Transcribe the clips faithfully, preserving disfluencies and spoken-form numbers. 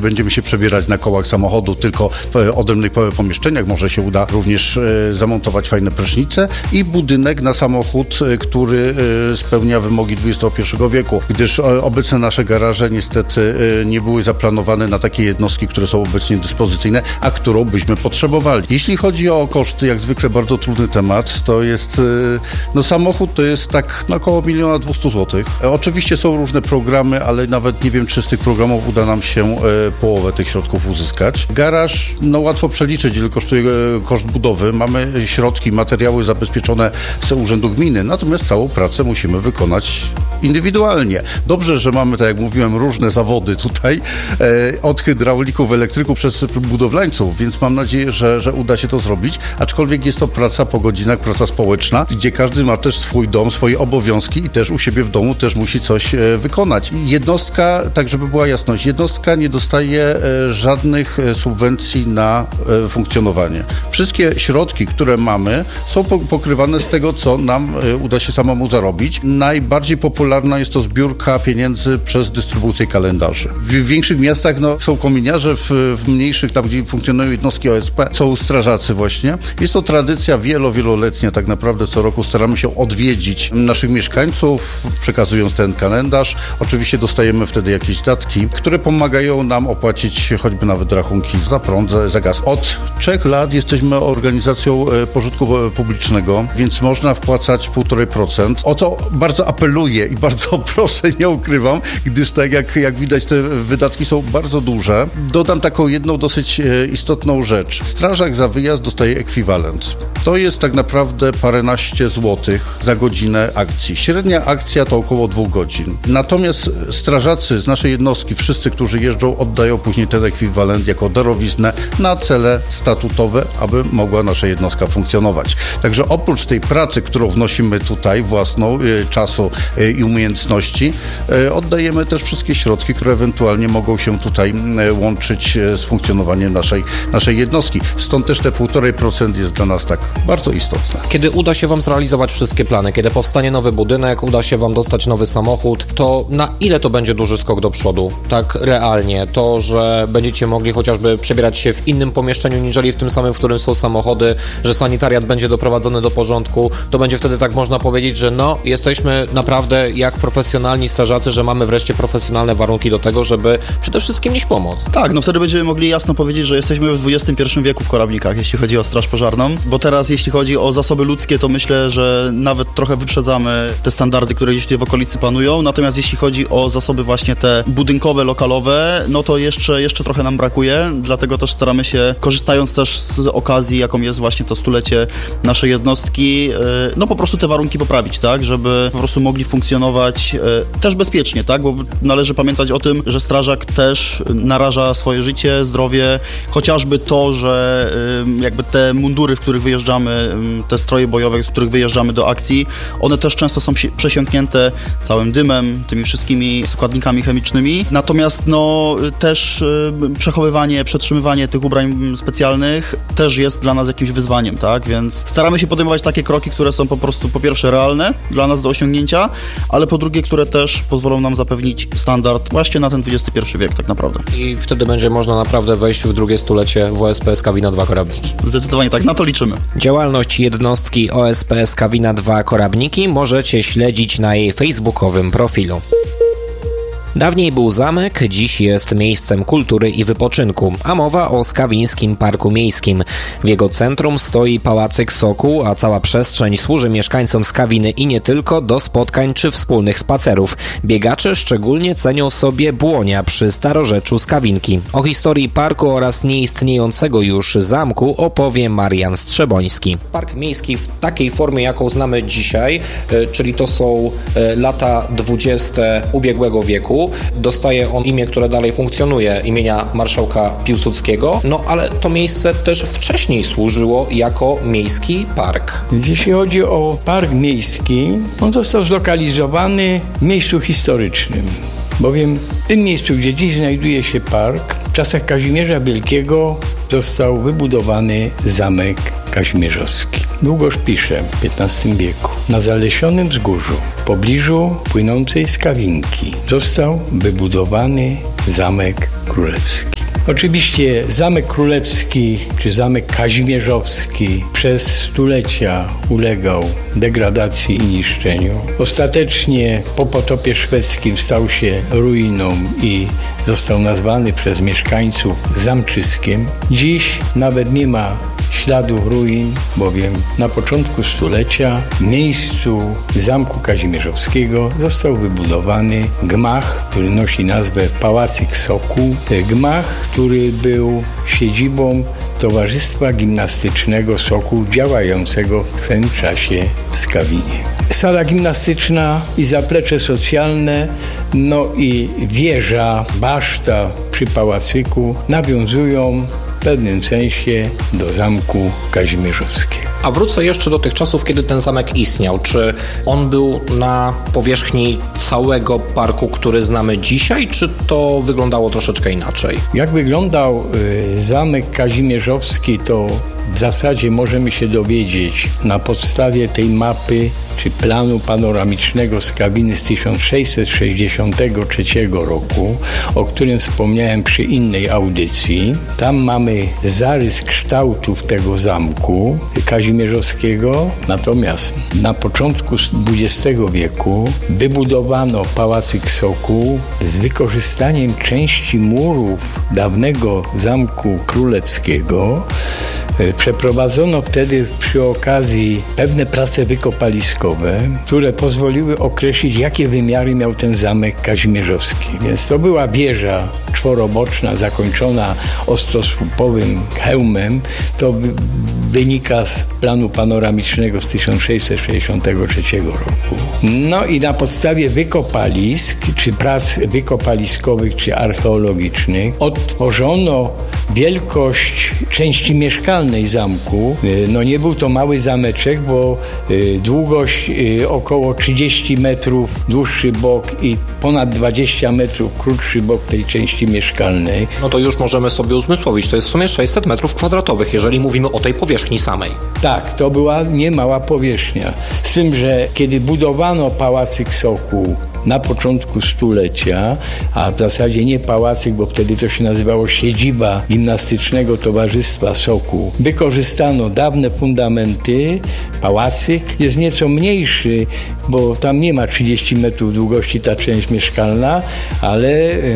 będziemy się przebierać na kołach samochodu, tylko w odrębnych pomieszczeniach. Może się uda również zamontować fajne prysznice i budynek na samochód, który spełnia wymogi dwudziestego pierwszego wieku, gdyż obecne nasze garaże niestety nie były zaplanowane na takie jednostki, które są obecnie dyspozycyjne, a którą byśmy potrzebowali. Jeśli chodzi o koszty, jak zwykle bardzo trudny temat, to jest, no samochód to jest tak no, około miliona dwustu złotych. Oczywiście są różne programy, ale nawet nie wiem, czy z tych programów uda nam się połowę tych środków uzyskać. Garaż, no łatwo przeliczyć, ile kosztuje koszt budowy. Mamy środki, materiały zabezpieczone z Urzędu Gminy, natomiast całą pracę musimy wykonać indywidualnie. Dobrze, że mamy, tak jak mówiłem, różne zawody tutaj, e, od hydraulików, elektryków przez budowlańców, więc mam nadzieję, że, że uda się to zrobić, aczkolwiek jest to praca po godzinach, praca społeczna, gdzie każdy ma też swój dom, swoje obowiązki i też u siebie w domu też musi coś e, wykonać. Jednostka, tak żeby była jasność, jednostka nie dostaje e, żadnych e, subwencji na e, funkcjonowanie. Wszystkie środki, które mamy, są po, pokrywane z tego, co nam e, uda się samemu zarobić. Najbardziej popularna jest to zbiórka pieniędzy przez dystrybucję kalendarzy. W większych miastach no, są kominiarze, w, w mniejszych, tam gdzie funkcjonują jednostki O S P, są strażacy właśnie. Jest to tradycja wielo, wieloletnia, tak naprawdę co roku staramy się odwiedzić naszych mieszkańców, przekazując ten kalendarz. Oczywiście dostajemy wtedy jakieś datki, które pomagają nam opłacić choćby nawet rachunki za prąd, za, za gaz. Od trzech lat jesteśmy organizacją pożytku publicznego, więc można wpłacać półtora procent, o co bardzo apeluję i bardzo proszę, nie ukrywam, gdyż tak jak, jak widać te wydatki są bardzo duże. Dodam taką jedną dosyć istotną rzecz. Strażak za wyjazd dostaje ekwiwalent. To jest tak naprawdę paręnaście złotych za godzinę akcji. Średnia akcja to około dwóch godzin. Natomiast strażacy z naszej jednostki, wszyscy, którzy jeżdżą, oddają później ten ekwiwalent jako darowiznę na cele statutowe, aby mogła nasza jednostka funkcjonować. Także oprócz tej pracy, którą wnosimy tutaj, własną, y, czasu y, i umiejętności, y, oddajemy też wszystkie środki, które ewentualnie mogą się tutaj y, łączyć y, z funkcjonowaniem naszej, naszej jednostki. Stąd też te półtora procent jest dla nas tak bardzo istotne. Kiedy uda się Wam zrealizować wszystkie plany, kiedy powstanie nowy budynek, uda się Wam dostać nowy samochód, to na ile to będzie duży skok do przodu? Tak realnie. To, że będziecie mogli chociażby przebierać się w innym pomieszczeniu, niżeli w tym samym, w którym są samochody, że sanitariat będzie doprowadzony do porządku, to będzie wtedy tak można powiedzieć, że no, jesteśmy naprawdę jak profesjonalni strażacy, że mamy wreszcie profesjonalne warunki do tego, żeby przede wszystkim nieść pomoc. Tak, no wtedy będziemy mogli jasno powiedzieć, że jesteśmy w dwudziestym pierwszym wieku w Korabnikach, jeśli chodzi o straż pożarną, bo teraz jeśli chodzi o zasoby ludzkie, to myślę, że nawet trochę wyprzedzamy te standardy, które gdzieś w okolicy panują, natomiast jeśli chodzi o zasoby właśnie te budynkowe, lokalowe, no to jeszcze, jeszcze trochę nam brakuje, dlatego też staramy się, korzystając też z okazji, jaką jest właśnie to stulecie naszej jednostki, no po prostu te warunki poprawić, tak, żeby po prostu mogli funkcjonować też bezpiecznie, tak, bo należy pamiętać o tym, że strażak też naraża swoje życie, zdrowie, chociażby to, że jakby te mundury, w których wyjeżdżamy, te stroje bojowe, w których wyjeżdżamy do akcji, one też często są przesiąknięte całym dymem, tymi wszystkimi składnikami chemicznymi, natomiast no też przechowywanie, przetrzymywanie tych ubrań specjalnych też jest dla nas jakimś wyzwaniem, tak, więc staramy się podejmować takie kroki, które są po prostu po pierwsze realne dla nas do osiągnięcia, ale po drugie, które też pozwolą nam zapewnić standard właśnie na ten dwudziesty pierwszy wiek tak naprawdę. I wtedy będzie można naprawdę wejść w drugie stulecie W O S P S Kawina dwa Korabniki. Zdecydowanie tak, na to liczymy. Działalność jednostki O S P S Kawina dwa Korabniki możecie śledzić na jej facebookowym profilu. Dawniej był zamek, dziś jest miejscem kultury i wypoczynku, a mowa o Skawińskim Parku Miejskim. W jego centrum stoi pałacyk Sokół, a cała przestrzeń służy mieszkańcom Skawiny i nie tylko do spotkań czy wspólnych spacerów. Biegacze szczególnie cenią sobie błonia przy starorzeczu Skawinki. O historii parku oraz nieistniejącego już zamku opowie Marian Strzeboński. Park Miejski w takiej formie, jaką znamy dzisiaj, czyli to są lata dwudzieste ubiegłego wieku, dostaje on imię, które dalej funkcjonuje, imienia marszałka Piłsudskiego, no ale to miejsce też wcześniej służyło jako miejski park. Jeśli chodzi o park miejski, on został zlokalizowany w miejscu historycznym, bowiem w tym miejscu, gdzie dziś znajduje się park, w czasach Kazimierza Wielkiego został wybudowany zamek kazimierzowski. Długoż pisze w piętnastym wieku. Na zalesionym wzgórzu, w pobliżu płynącej Skawinki, został wybudowany zamek królewski. Oczywiście Zamek Królewski czy Zamek Kazimierzowski przez stulecia ulegał degradacji i niszczeniu. Ostatecznie po potopie szwedzkim stał się ruiną i został nazwany przez mieszkańców zamczyskiem. Dziś nawet nie ma śladów ruin, bowiem na początku stulecia w miejscu Zamku Kazimierzowskiego został wybudowany gmach, który nosi nazwę Pałacyk Sokół. Gmach, który był siedzibą Towarzystwa Gimnastycznego Sokół działającego w tym czasie w Skawinie. Sala gimnastyczna i zaplecze socjalne, no i wieża, baszta przy pałacyku nawiązują w pewnym sensie do Zamku Kazimierzowskiego. A wrócę jeszcze do tych czasów, kiedy ten zamek istniał. Czy on był na powierzchni całego parku, który znamy dzisiaj, czy to wyglądało troszeczkę inaczej? Jak wyglądał y, Zamek Kazimierzowski, to w zasadzie możemy się dowiedzieć na podstawie tej mapy czy planu panoramicznego Skawiny z tysiąc sześćset sześćdziesiątego trzeciego roku, o którym wspomniałem przy innej audycji. Tam mamy zarys kształtów tego zamku kazimierzowskiego, natomiast na początku dwudziestego wieku wybudowano Pałacyk Sokół z wykorzystaniem części murów dawnego Zamku Królewskiego. Przeprowadzono wtedy przy okazji pewne prace wykopaliskowe, które pozwoliły określić, jakie wymiary miał ten zamek kazimierzowski. Więc to była wieża czworoboczna, zakończona ostrosłupowym hełmem. To wynika z planu panoramicznego z tysiąc sześćset sześćdziesiątego trzeciego roku. No i na podstawie wykopalisk, czy prac wykopaliskowych, czy archeologicznych, odtworzono wielkość części mieszkalnej zamku. No nie był to mały zameczek, bo długość około trzydzieści metrów, dłuższy bok i ponad dwadzieścia metrów krótszy bok tej części mieszkalnej. No to już możemy sobie uzmysłowić, to jest w sumie sześćset metrów kwadratowych, jeżeli mówimy o tej powierzchni samej. Tak, to była niemała powierzchnia. Z tym, że kiedy budowano Pałacyk Sokół na początku stulecia, a w zasadzie nie pałacyk, bo wtedy to się nazywało siedziba Gimnastycznego Towarzystwa Sokół. Wykorzystano dawne fundamenty. Pałacyk jest nieco mniejszy, bo tam nie ma trzydzieści metrów długości ta część mieszkalna, ale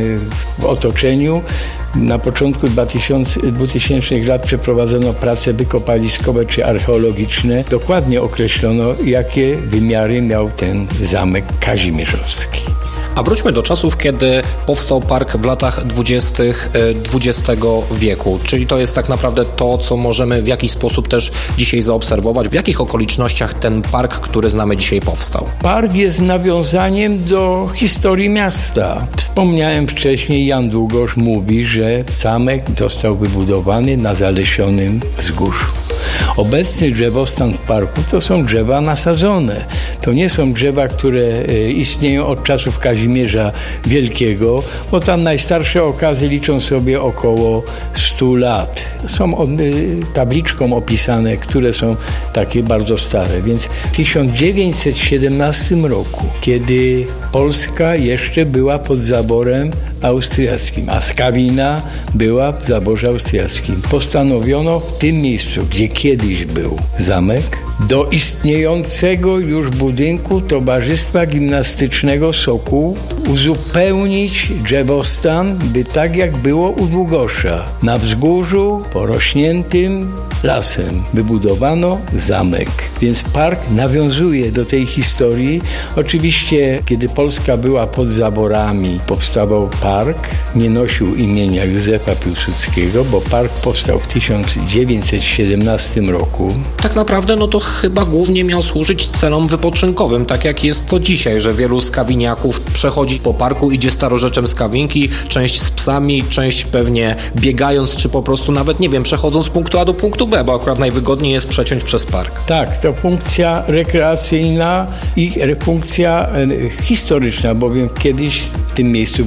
w otoczeniu na początku dwutysięcznych lat przeprowadzono prace wykopaliskowe czy archeologiczne. Dokładnie określono, jakie wymiary miał ten zamek kazimierzowski. A wróćmy do czasów, kiedy powstał park w latach dwudziestych dwudziestego wieku. Czyli to jest tak naprawdę to, co możemy w jakiś sposób też dzisiaj zaobserwować. W jakich okolicznościach ten park, który znamy dzisiaj, powstał? Park jest nawiązaniem do historii miasta. Wspomniałem wcześniej, Jan Długosz mówi, że zamek został wybudowany na zalesionym wzgórzu. Obecny drzewostan w parku to są drzewa nasadzone. To nie są drzewa, które istnieją od czasów Kazimierza Wielkiego, bo tam najstarsze okazy liczą sobie około stu lat. Są tabliczką opisane, które są takie bardzo stare. Więc w tysiąc dziewięćset siedemnastym roku, kiedy Polska jeszcze była pod zaborem austriackim, a Skawina była w zaborze austriackim, postanowiono w tym miejscu, gdzie kiedyś był zamek, do istniejącego już budynku Towarzystwa Gimnastycznego Sokół uzupełnić drzewostan, by tak jak było u Długosza, na wzgórzu porośniętym lasem wybudowano zamek. Więc park nawiązuje do tej historii. Oczywiście, kiedy Polska była pod zaborami, powstawał park. Nie nosił imienia Józefa Piłsudskiego, bo park powstał w tysiąc dziewięćset siedemnastym roku. Tak naprawdę, no to chyba głównie miał służyć celom wypoczynkowym, tak jak jest to dzisiaj, że wielu skawiniaków przechodzi po parku, idzie starorzeczem Skawinki, część z psami, część pewnie biegając, czy po prostu nawet, nie wiem, przechodząc z punktu A do punktu B, bo akurat najwygodniej jest przeciąć przez park. Tak, to funkcja rekreacyjna i funkcja historyczna, bowiem kiedyś w tym miejscu były te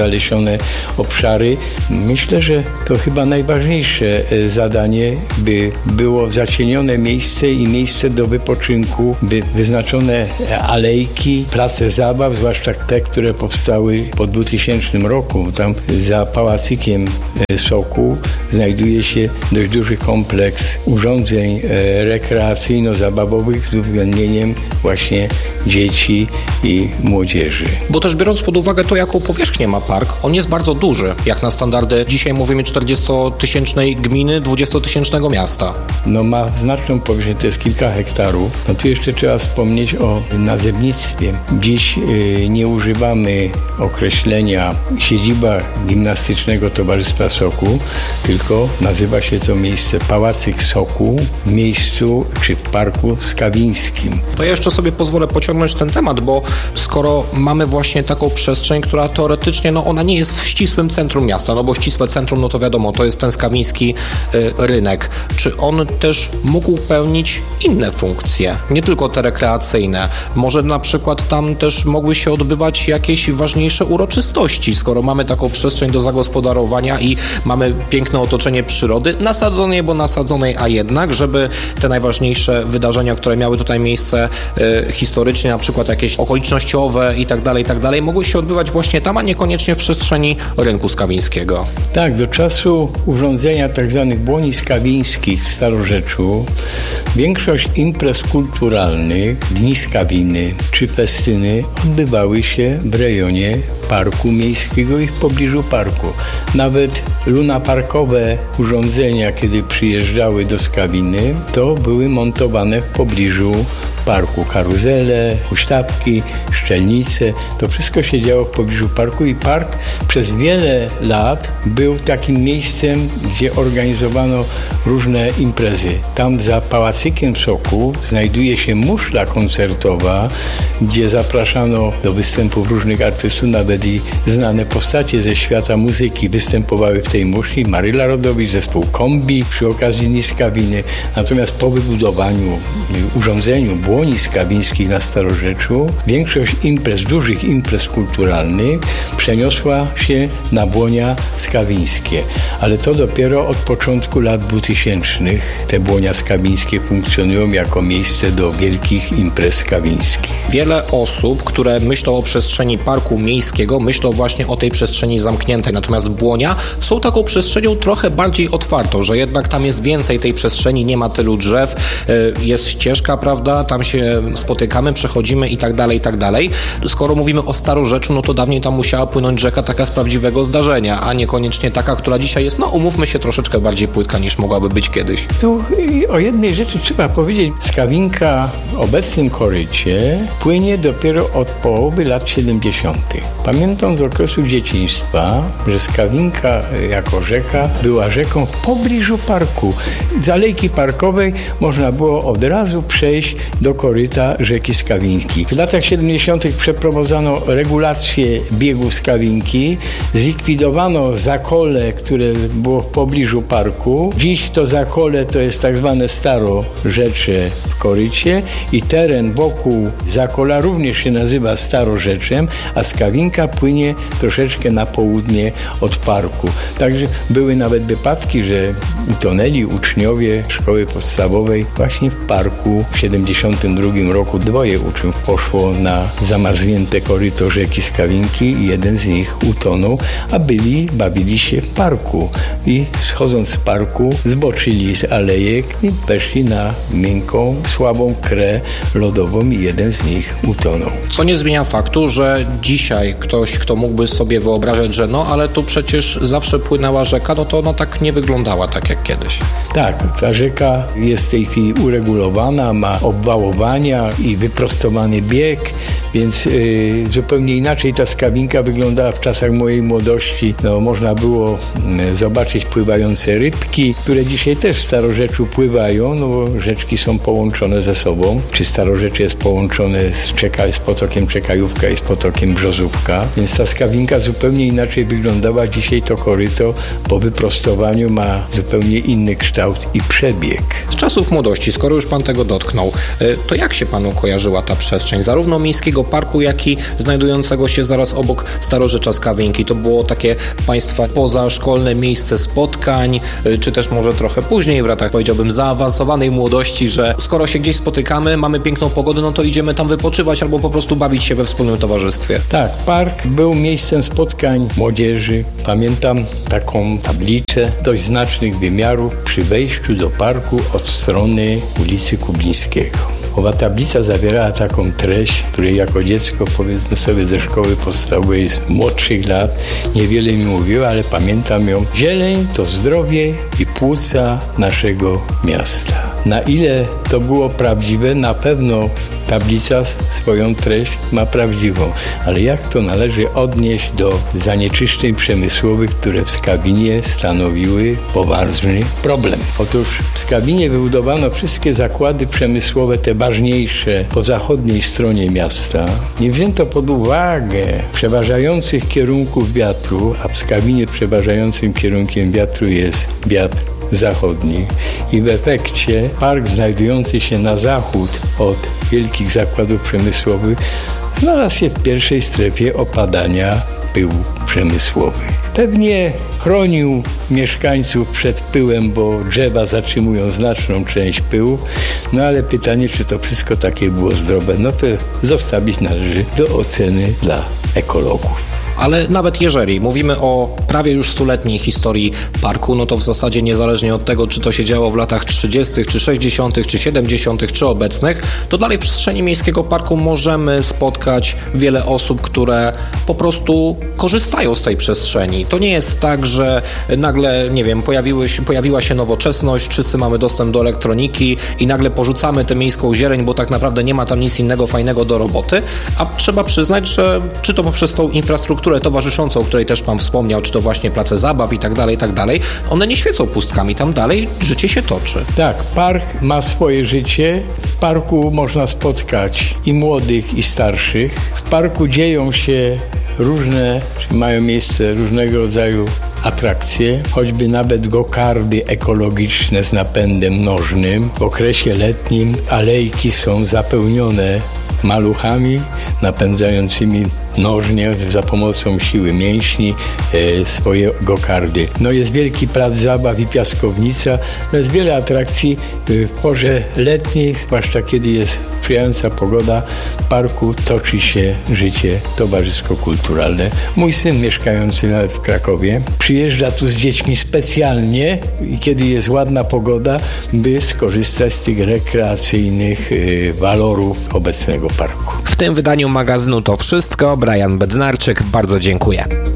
zalesione obszary. Myślę, że to chyba najważniejsze zadanie, by było zacienione miejsce i miejsce do wypoczynku, by wyznaczone alejki, place zabaw, zwłaszcza te, które powstały po dwutysięcznym roku. Tam za Pałacykiem Soku znajduje się dość duży kompleks urządzeń rekreacyjno-zabawowych z uwzględnieniem właśnie dzieci i młodzieży. Bo też biorąc pod uwagę to, jaką powierzchnię ma park, on jest bardzo duży, jak na standardy dzisiaj mówimy czterdziestotysięcznej gminy, dwudziestotysięcznego miasta. No ma znaczną powierzchnię, to jest kilka hektarów. No tu jeszcze trzeba wspomnieć o nazewnictwie. Dziś y, nie używamy określenia siedziba Gimnastycznego Towarzystwa Soku, tylko nazywa się to miejsce Pałacyk Soku w miejscu czy w Parku Skawińskim. To ja jeszcze sobie pozwolę pociągnąć ten temat, bo skoro mamy właśnie taką przestrzeń, która teoretycznie, no ona nie jest w ścisłym centrum miasta, no bo ścisłe centrum, no to wiadomo, to jest ten skawiński y, rynek. Czy on też mógł pełnić inne funkcje, nie tylko te rekreacyjne? Może na przykład tam też mogły się odbywać jakieś ważniejsze uroczystości, skoro mamy taką przestrzeń do zagospodarowania i mamy piękne otoczenie przyrody, nasadzonej, bo nasadzonej, a jednak, żeby te najważniejsze wydarzenia, które miały tutaj miejsce y, historycznie, na przykład jakieś okolicznościowe i tak dalej, i tak dalej, mogły się odbywać właśnie tam, a niekoniecznie w przestrzeni rynku skawińskiego. Tak, do czasu urządzenia tzw. błoni skawińskich w Starorzeczu większość imprez kulturalnych, dni skawiny czy festyny odbywały się w rejonie Parku Miejskiego i w pobliżu parku. Nawet lunaparkowe urządzenia, kiedy przyjeżdżały do Skawiny, to były montowane w pobliżu parku. Karuzele, huśtawki, szczelnice, to wszystko się działo w pobliżu parku i park przez wiele lat był takim miejscem, gdzie organizowano różne imprezy. Tam za Pałacykiem Soku znajduje się muszla koncertowa, gdzie zapraszano do występów różnych artystów, nawet i znane postacie ze świata muzyki występowały w tej muszli. Maryla Rodowicz, zespół Kombi przy okazji Dni Skawiny. Natomiast po wybudowaniu, urządzeniu błoni skawińskich na Starorzeczu większość imprez, dużych imprez kulturalnych przeniosła się na błonia skawińskie. Ale to dopiero od początku lat dwutysięcznych te błonia skawińskie funkcjonują jako miejsce do wielkich imprez skawińskich. Wiele osób, które myślą o przestrzeni parku miejskiego, myślą właśnie o tej przestrzeni zamkniętej. Natomiast błonia są taką przestrzenią trochę bardziej otwartą, że jednak tam jest więcej tej przestrzeni, nie ma tylu drzew, jest ścieżka, prawda, tam się spotykamy, przechodzimy i tak dalej, i tak dalej. Skoro mówimy o Starorzeczu, no to dawniej tam musiała płynąć rzeka taka z prawdziwego zdarzenia, a niekoniecznie taka, która dzisiaj jest, no umówmy się, troszeczkę bardziej płytka niż mogłaby być kiedyś. Tu o jednej rzeczy trzeba powiedzieć. Skawinka w obecnym korycie płynie dopiero od połowy lat siedemdziesiątych. Pamiętam z okresu dzieciństwa, że Skawinka jako rzeka była rzeką w pobliżu parku. Z alejki parkowej można było od razu przejść do koryta rzeki Skawinki. W latach siedemdziesiątych przeprowadzono regulację biegu Skawinki, zlikwidowano zakole, które było w pobliżu parku. Dziś to zakole to jest tak zwane Starorzecze w korycie i teren wokół zakola również się nazywa Starorzeczem, a Skawinka płynie troszeczkę na południe od parku. Także były nawet wypadki, że utonęli uczniowie szkoły podstawowej właśnie w parku. W siedemdziesiątym drugim roku dwoje uczniów poszło na zamarznięte koryto rzeki Skawinki i jeden z nich utonął, a byli, bawili się w parku i schodząc z parku zboczyli z alejek i weszli na miękką, słabą krę lodową i jeden z nich utonął. Co nie zmienia faktu, że dzisiaj ktoś, kto mógłby sobie wyobrażać, że no, ale tu przecież zawsze płynęła rzeka, no to ona tak nie wyglądała tak jak kiedyś. Tak, ta rzeka jest w tej chwili uregulowana, ma obwałowania i wyprostowany bieg, więc yy, zupełnie inaczej ta Skawinka wyglądała w czasach mojej młodości. No, można było yy, zobaczyć pływające rybki, które dzisiaj też w Starorzeczu pływają, no bo rzeczki są połączone ze sobą. Czy Starorzecze jest połączone z, Czeka, z potokiem Czekajówka i z potokiem Brzozówka, więc ta Skawinka zupełnie inaczej wyglądała. Dzisiaj to koryto po wyprostowaniu ma zupełnie inny kształt i przebieg. Z czasów młodości, skoro już pan tego dotknął, to jak się panu kojarzyła ta przestrzeń? Zarówno miejskiego parku, jak i znajdującego się zaraz obok Starorzecza Skawinki. To było takie państwa pozaszkolne miejsce spotkań, czy też może trochę później w latach, powiedziałbym, zaawansowanej młodości, że skoro się gdzieś spotykamy, mamy piękną pogodę, no to idziemy tam wypoczywać albo po prostu bawić się we wspólnym towarzystwie. Tak, park był miejscem spotkań młodzieży. Pamiętam taką tablicę dość znacznych wymiarów przy wejściu do parku od strony ulicy Kublińskiego. Owa tablica zawierała taką treść, której jako dziecko, powiedzmy sobie, ze szkoły podstawowej z młodszych lat niewiele mi mówiła, ale pamiętam ją. Zieleń to zdrowie i płuca naszego miasta. Na ile to było prawdziwe, na pewno tablica swoją treść ma prawdziwą, ale jak to należy odnieść do zanieczyszczeń przemysłowych, które w Skawinie stanowiły poważny problem. Otóż w Skawinie wybudowano wszystkie zakłady przemysłowe, te ważniejsze, po zachodniej stronie miasta. Nie wzięto pod uwagę przeważających kierunków wiatru, a w Skawinie przeważającym kierunkiem wiatru jest wiatr zachodni i w efekcie park znajdujący się na zachód od wielkich zakładów przemysłowych znalazł się w pierwszej strefie opadania pyłu przemysłowych. Pewnie chronił mieszkańców przed pyłem, bo drzewa zatrzymują znaczną część pyłu, no ale pytanie, czy to wszystko takie było zdrowe, no to zostawić należy do oceny dla ekologów. Ale nawet jeżeli mówimy o prawie już stuletniej historii parku, no to w zasadzie niezależnie od tego, czy to się działo w latach trzydziestych, czy sześćdziesiątych, czy siedemdziesiątych, czy obecnych, to dalej w przestrzeni miejskiego parku możemy spotkać wiele osób, które po prostu korzystają z tej przestrzeni. To nie jest tak, że nagle, nie wiem, pojawiły się, pojawiła się nowoczesność, wszyscy mamy dostęp do elektroniki i nagle porzucamy tę miejską zieleń, bo tak naprawdę nie ma tam nic innego fajnego do roboty, a trzeba przyznać, że czy to poprzez tą infrastrukturę towarzyszącą, o której też pan wspomniał, czy to właśnie place zabaw i tak dalej, i tak dalej, one nie świecą pustkami, tam dalej życie się toczy. Tak, park ma swoje życie. W parku można spotkać i młodych, i starszych. W parku dzieją się różne, czy mają miejsce różnego rodzaju atrakcje, choćby nawet gokardy ekologiczne z napędem nożnym. W okresie letnim alejki są zapełnione maluchami napędzającymi nożnie za pomocą siły mięśni e, swoje gokardy. No jest wielki plac zabaw i piaskownica. No jest wiele atrakcji w porze letniej, zwłaszcza kiedy jest sprzyjająca pogoda. W parku toczy się życie towarzysko-kulturalne. Mój syn mieszkający nawet w Krakowie przyjeżdża tu z dziećmi specjalnie i kiedy jest ładna pogoda, by skorzystać z tych rekreacyjnych e, walorów obecnego parku. W tym wydaniu magazynu to wszystko. Brian Bednarczyk, bardzo dziękuję.